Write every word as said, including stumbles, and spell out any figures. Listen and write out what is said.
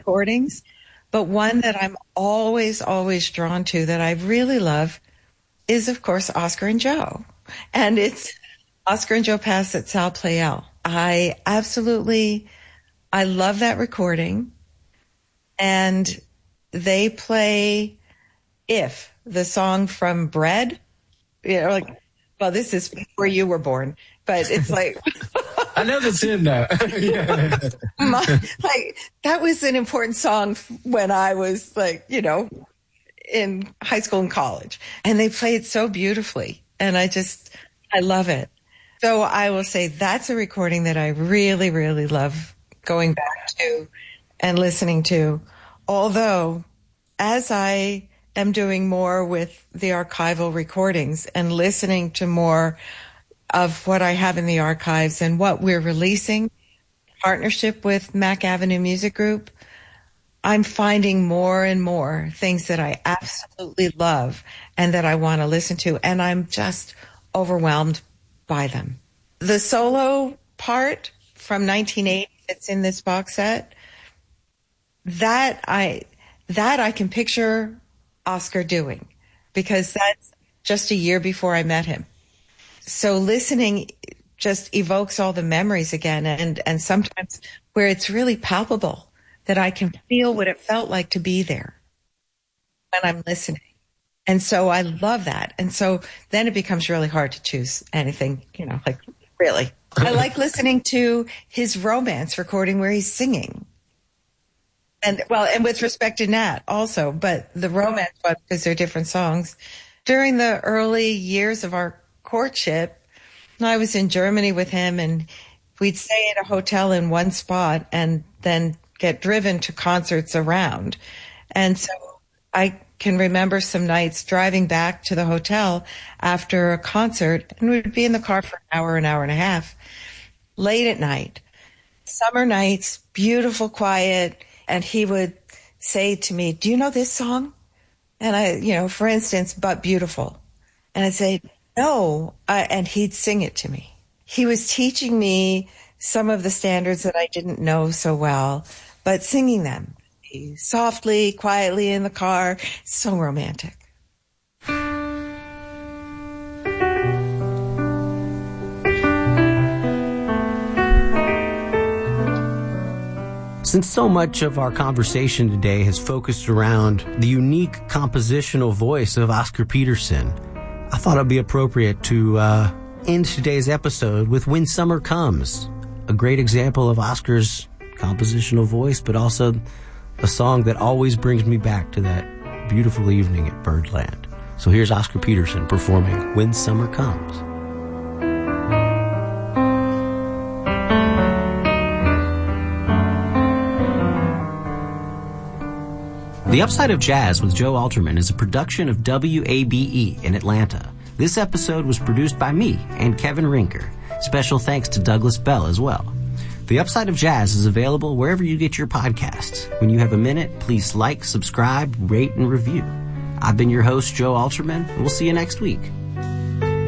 recordings, but one that I'm always, always drawn to that I really love is, of course, Oscar and Joe. And it's Oscar and Joe Pass at Sal Playel. I absolutely, I love that recording. And they play If, the song from Bread. You know, like, well, this is before you were born, but it's like... I know the tune though. Yeah. My, like, that was an important song when I was like, you know, in high school and college. And they play it so beautifully. And I just, I love it. So I will say that's a recording that I really, really love going back to and listening to. Although, as I am doing more with the archival recordings and listening to more of what I have in the archives and what we're releasing, partnership with Mack Avenue Music Group, I'm finding more and more things that I absolutely love and that I want to listen to, and I'm just overwhelmed by them. The solo part from nineteen eighty that's in this box set, that I that I can picture Oscar doing, because that's just a year before I met him. So listening just evokes all the memories again, and, and sometimes where it's really palpable that I can feel what it felt like to be there when I'm listening. And so I love that. And so then it becomes really hard to choose anything, you know, like really. I like listening to his Romance recording where he's singing. And well, and with respect to Nat also, but the Romance one, because they're different songs. During the early years of our courtship, I was in Germany with him, and we'd stay at a hotel in one spot and then get driven to concerts around. And so I can remember some nights driving back to the hotel after a concert, and we'd be in the car for an hour, an hour and a half, late at night, summer nights, beautiful, quiet. And he would say to me, do you know this song? And I, you know, for instance, But Beautiful. And I'd say, no. I, and he'd sing it to me. He was teaching me some of the standards that I didn't know so well, but singing them softly, quietly in the car. So romantic. Since so much of our conversation today has focused around the unique compositional voice of Oscar Peterson, I thought it'd be appropriate to uh, end today's episode with When Summer Comes, a great example of Oscar's compositional voice, but also a song that always brings me back to that beautiful evening at Birdland. So here's Oscar Peterson performing When Summer Comes. The Upside of Jazz with Joe Alterman is a production of W A B E in Atlanta. This episode was produced by me and Kevin Rinker. Special thanks to Douglas Bell as well. The Upside of Jazz is available wherever you get your podcasts. When you have a minute, please like, subscribe, rate, and review. I've been your host, Joe Alterman, and we'll see you next week.